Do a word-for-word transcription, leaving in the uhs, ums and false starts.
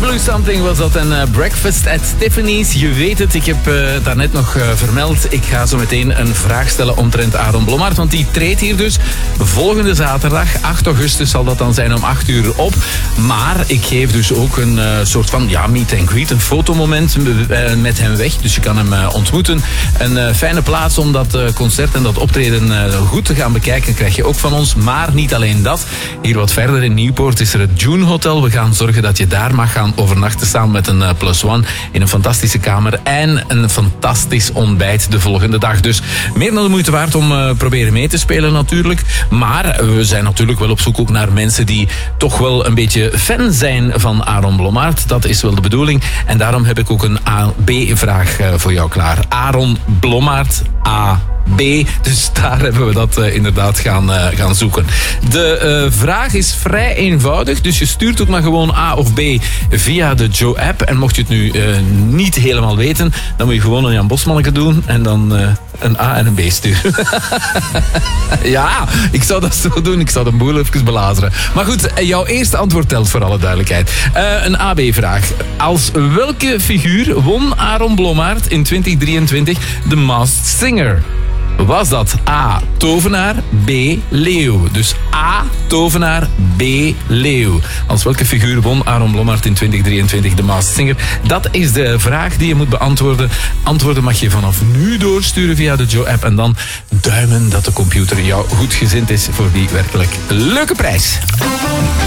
Blue Something was dat en uh, Breakfast at Tiffany's. Je weet het, ik heb uh, daarnet nog uh, vermeld. Ik ga zo meteen een vraag stellen omtrent Aaron Blommaert. Want die treedt hier dus volgende zaterdag, acht augustus zal dat dan zijn om acht uur op. Maar ik geef dus ook een uh, soort van ja, meet and greet, een fotomoment uh, met hem weg. Dus je kan hem uh, ontmoeten. Een uh, fijne plaats om dat uh, concert en dat optreden uh, goed te gaan bekijken krijg je ook van ons. Maar niet alleen dat. Hier wat verder in Nieuwpoort is er het June Hotel. We gaan zorgen dat je daar mag gaan overnachten samen met een uh, plus one in een fantastische kamer en een fantastisch ontbijt de volgende dag. Dus meer dan de moeite waard om uh, proberen mee te spelen natuurlijk. Maar we zijn natuurlijk wel op zoek ook naar mensen die toch wel een beetje fan zijn van Aaron Blommaert. Dat is wel de bedoeling. En daarom heb ik ook een A B-vraag uh, voor jou klaar. Aaron Blommaert A B. Dus daar hebben we dat uh, inderdaad gaan, uh, gaan zoeken. De uh, vraag is vrij eenvoudig. Dus je stuurt ook maar gewoon A of B via de Joe-app. En mocht je het nu uh, niet helemaal weten, dan moet je gewoon een Jan Bosmanneke doen. En dan uh, een A en een B sturen. Ja, ik zou dat zo doen. Ik zou de boel even belazeren. Maar goed, jouw eerste antwoord telt voor alle duidelijkheid. Uh, een A B-vraag. Als welke figuur won Aaron Blommaert in twintig drieëntwintig The Masked Singer? Was dat A, tovenaar, B, leeuw? Dus A, tovenaar, B, leeuw. Als welke figuur won Aaron Blommaert in twintig drieëntwintig de Masked Singer? Dat is de vraag die je moet beantwoorden. Antwoorden mag je vanaf nu doorsturen via de Joe-app. En dan duimen dat de computer jou goed gezind is voor die werkelijk leuke prijs.